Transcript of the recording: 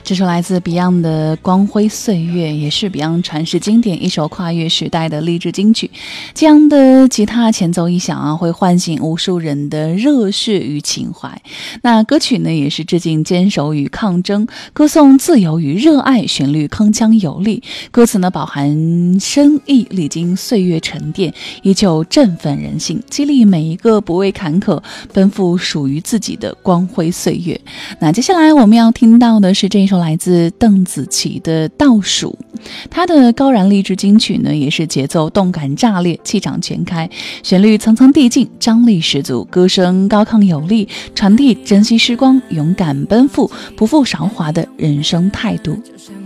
这首来自 Beyond 的《光辉岁月》，也是 Beyond 传世经典，一首跨越时代的励志金曲。这样的吉他前奏一响啊，会唤醒无数人的热血与情怀。那歌曲呢，也是致敬坚守与抗争，歌颂自由与热爱，旋律铿锵有力，歌词呢饱含深意，历经岁月沉淀，依旧振奋人心，激励每一个不畏坎坷，奔赴属于自己的光辉岁月。那接下来我们要听到的是这一首来自邓紫棋的《倒数》，她的高燃励志金曲呢，也是节奏动感炸裂，气场全开，旋律层层递进，张力十足，歌声高亢有力，传递珍惜时光，勇敢奔赴，不负韶华的人生态度。 就像